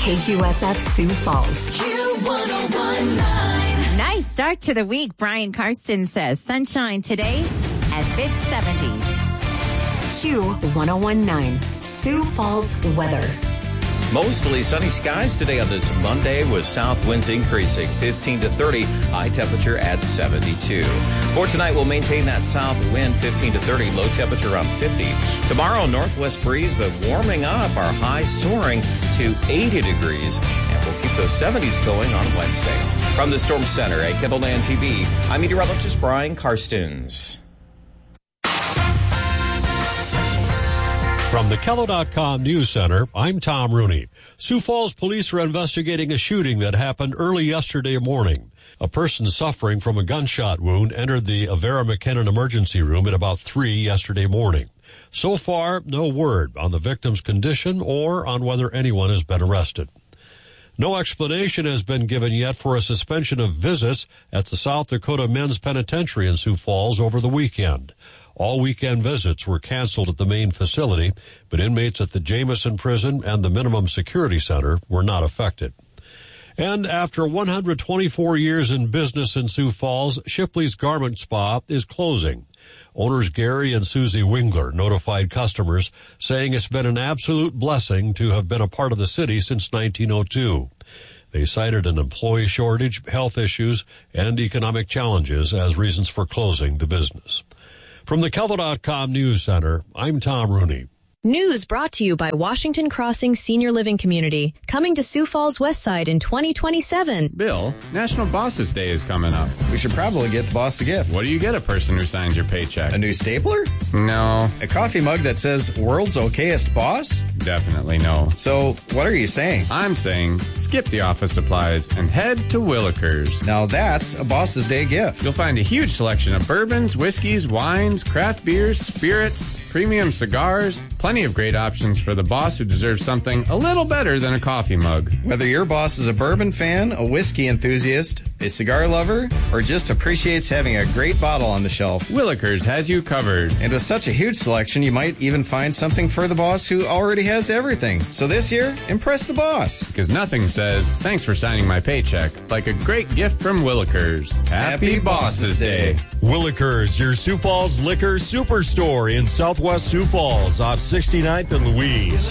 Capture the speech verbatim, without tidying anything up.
K Q S F Sioux Falls. Q one oh one point nine. Nice start to the week, Brian Karsten says. Sunshine today and mid seventies. Q one oh one point nine. Sioux Falls weather. Mostly sunny skies today on this Monday with south winds increasing fifteen to thirty, high temperature at seventy-two. For tonight, we'll maintain that south wind fifteen to thirty, low temperature around fifty. Tomorrow, northwest breeze, but warming up, our high soaring to eighty degrees. And we'll keep those seventies going on Wednesday. From the Storm Center at Kibble-Land T V, I'm meteorologist Brian Karstens. From the Kello dot com News Center, I'm Tom Rooney. Sioux Falls police are investigating a shooting that happened early yesterday morning. A person suffering from a gunshot wound entered the Avera McKinnon emergency room at about three yesterday morning. So far, no word on the victim's condition or on whether anyone has been arrested. No explanation has been given yet for a suspension of visits at the South Dakota Men's Penitentiary in Sioux Falls over the weekend. All weekend visits were canceled at the main facility, but inmates at the Jameson Prison and the Minimum Security Center were not affected. And after one hundred twenty-four years in business in Sioux Falls, Shipley's Garment Spa is closing. Owners Gary and Susie Wingler notified customers, saying it's been an absolute blessing to have been a part of the city since nineteen oh two. They cited an employee shortage, health issues, and economic challenges as reasons for closing the business. From the Kello dot com News Center, I'm Tom Rooney. News brought to you by Washington Crossing Senior Living Community, coming to Sioux Falls West Side in twenty twenty-seven. Bill, National Bosses Day is coming up. We should probably get the boss a gift. What do you get a person who signs your paycheck? A new stapler? No. A coffee mug that says, World's Okayest Boss? Definitely no. So, what are you saying? I'm saying skip the office supplies and head to Willikers. Now that's a Boss's Day gift. You'll find a huge selection of bourbons, whiskeys, wines, craft beers, spirits, premium cigars, plenty of great options for the boss who deserves something a little better than a coffee mug. Whether your boss is a bourbon fan, a whiskey enthusiast, a cigar lover, or just appreciates having a great bottle on the shelf, Willikers has you covered. And with such a huge selection, you might even find something for the boss who already has everything. So this year, impress the boss. Because nothing says, thanks for signing my paycheck, like a great gift from Willikers. Happy, Happy Bosses Day. Willikers, your Sioux Falls liquor superstore in southwest Sioux Falls off sixty-ninth and Louise.